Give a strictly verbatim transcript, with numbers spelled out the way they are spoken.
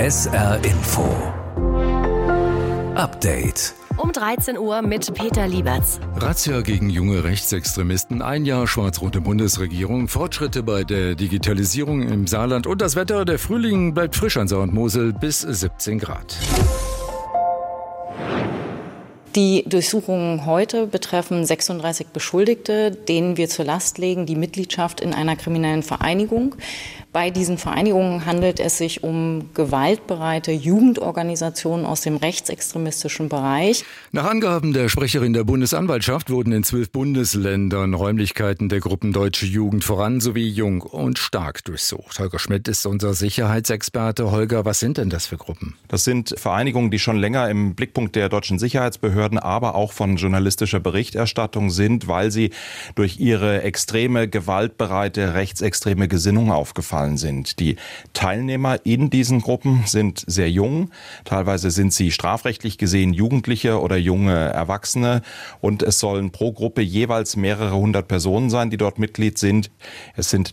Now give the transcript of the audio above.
S R Info Update. Um dreizehn Uhr mit Peter Lieberts. Razzia gegen junge Rechtsextremisten, ein Jahr schwarz-rote Bundesregierung, Fortschritte bei der Digitalisierung im Saarland und das Wetter. Der Frühling bleibt frisch an Saar und Mosel bis siebzehn Grad. Die Durchsuchungen heute betreffen sechsunddreißig Beschuldigte, denen wir zur Last legen die Mitgliedschaft in einer kriminellen Vereinigung. Bei diesen Vereinigungen handelt es sich um gewaltbereite Jugendorganisationen aus dem rechtsextremistischen Bereich. Nach Angaben der Sprecherin der Bundesanwaltschaft wurden in zwölf Bundesländern Räumlichkeiten der Gruppen Deutsche Jugend voran sowie Jung und Stark durchsucht. Holger Schmidt ist unser Sicherheitsexperte. Holger, was sind denn das für Gruppen? Das sind Vereinigungen, die schon länger im Blickpunkt der deutschen Sicherheitsbehörden, aber auch von journalistischer Berichterstattung sind, weil sie durch ihre extreme, gewaltbereite, rechtsextreme Gesinnung aufgefallen sind. Die Teilnehmer in diesen Gruppen sind sehr jung. Teilweise sind sie strafrechtlich gesehen Jugendliche oder junge Erwachsene. Und es sollen pro Gruppe jeweils mehrere hundert Personen sein, die dort Mitglied sind. Es sind